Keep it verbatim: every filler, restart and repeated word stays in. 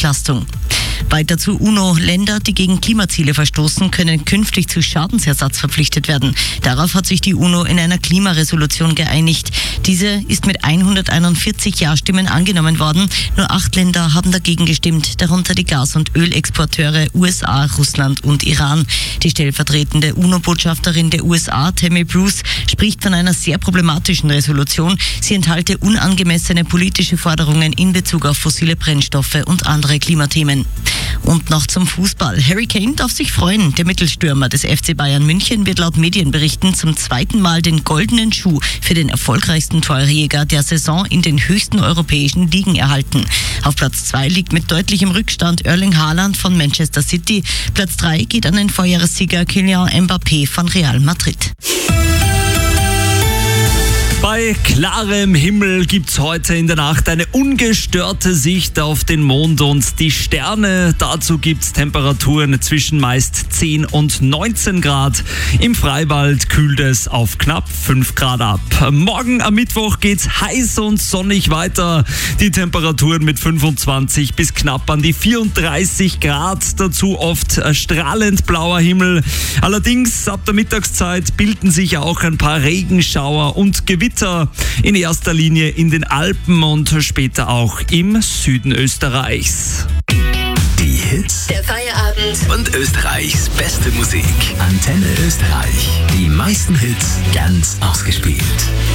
Entlastung. Weiter zu UNO. Länder, die gegen Klimaziele verstoßen, können künftig zu Schadensersatz verpflichtet werden. Darauf hat sich die UNO in einer Klimaresolution geeinigt. Diese ist mit hunderteinundvierzig Ja-Stimmen angenommen worden. Nur acht Länder haben dagegen gestimmt, darunter die Gas- und Ölexporteure U S A, Russland und Iran. Die stellvertretende UNO-Botschafterin der U S A, Tammy Bruce, spricht von einer sehr problematischen Resolution. Sie enthalte unangemessene politische Forderungen in Bezug auf fossile Brennstoffe und andere Klimathemen. Und noch zum Fußball. Harry Kane darf sich freuen. Der Mittelstürmer des F C Bayern München wird laut Medienberichten zum zweiten Mal den goldenen Schuh für den erfolgreichsten Torjäger der Saison in den höchsten europäischen Ligen erhalten. Auf Platz zwei liegt mit deutlichem Rückstand Erling Haaland von Manchester City. Platz drei geht an den Vorjahressieger Kylian Mbappé von Real Madrid. Bei klarem Himmel gibt's heute in der Nacht eine ungestörte Sicht auf den Mond und die Sterne. Dazu gibt's Temperaturen zwischen meist zehn und neunzehn Grad. Im Freiwald kühlt es auf knapp fünf Grad ab. Morgen am Mittwoch geht's heiß und sonnig weiter. Die Temperaturen mit fünfundzwanzig bis knapp an die vierunddreißig Grad. Dazu oft strahlend blauer Himmel. Allerdings ab der Mittagszeit bilden sich auch ein paar Regenschauer und Gewitter. In erster Linie in den Alpen und später auch im Süden Österreichs. Die Hits Der Feierabend. und Österreichs beste Musik. Antenne Österreich. Die meisten Hits ganz ausgespielt.